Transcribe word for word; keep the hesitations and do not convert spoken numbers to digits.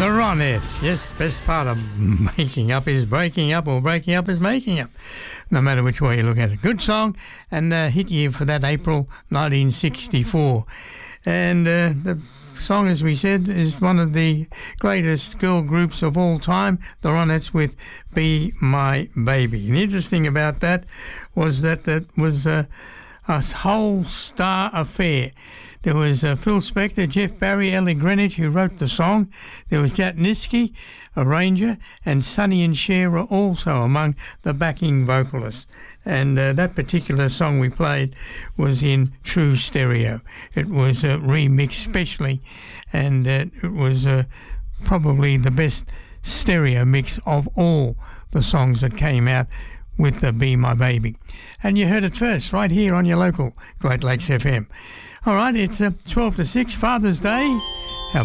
The Ronettes, yes, best part of making up is breaking up, or breaking up is making up, no matter which way you look at it. Good song, and uh, hit year for that, April nineteen sixty-four. And uh, the song, as we said, is one of the greatest girl groups of all time, the Ronettes, with Be My Baby. And the interesting about that was that that was uh, a whole star affair. There was uh, Phil Spector, Jeff Barry, Ellie Greenwich, who wrote the song. There was Jack Nitzsche, arranger, and Sonny and Cher were also among the backing vocalists. And uh, that particular song we played was in true stereo. It was uh, remixed specially, and uh, it was uh, probably the best stereo mix of all the songs that came out with the Be My Baby. And you heard it first right here on your local Great Lakes F M. All right, it's uh, twelve to six, Father's Day.